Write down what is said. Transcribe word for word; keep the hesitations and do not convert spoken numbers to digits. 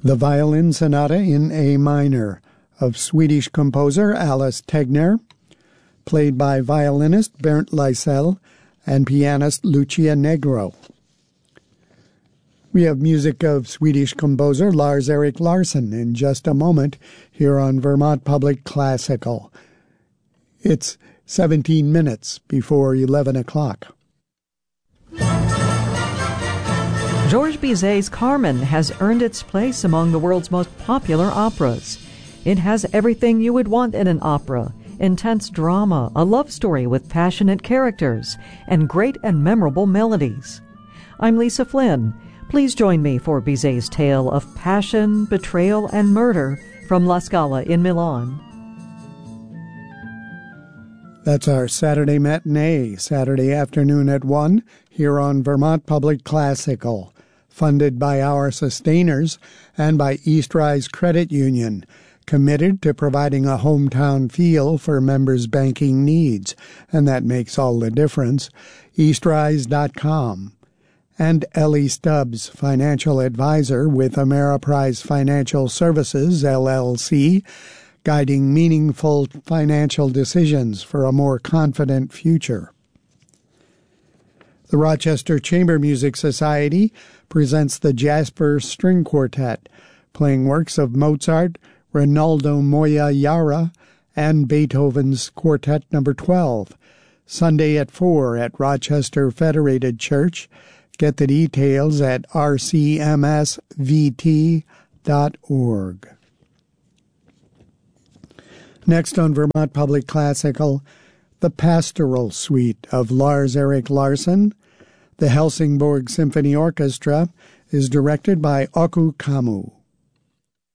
The Violin Sonata in A minor of Swedish composer Alice Tegner, played by violinist Bernd Leisel and pianist Lucia Negro. We have music of Swedish composer Lars-Erik Larsson in just a moment here on Vermont Public Classical. It's seventeen minutes before eleven o'clock. Georges Bizet's Carmen has earned its place among the world's most popular operas. It has everything you would want in an opera: intense drama, a love story with passionate characters, and great and memorable melodies. I'm Lisa Flynn. Please join me for Bizet's tale of passion, betrayal, and murder from La Scala in Milan. That's our Saturday matinee, Saturday afternoon at one, here on Vermont Public Classical, funded by our sustainers and by East Rise Credit Union, committed to providing a hometown feel for members' banking needs, and that makes all the difference, east rise dot com. And Ellie Stubbs, financial advisor with Ameriprise Financial Services, L L C, guiding meaningful financial decisions for a more confident future. The Rochester Chamber Music Society presents the Jasper String Quartet, playing works of Mozart, Rinaldo Moya Yara, and Beethoven's Quartet Number twelve, Sunday at four at Rochester Federated Church. Get the details at r c m s v t dot org. Next on Vermont Public Classical, the Pastoral Suite of Lars-Erik Larsson. The Helsingborg Symphony Orchestra is directed by Aku Kamu.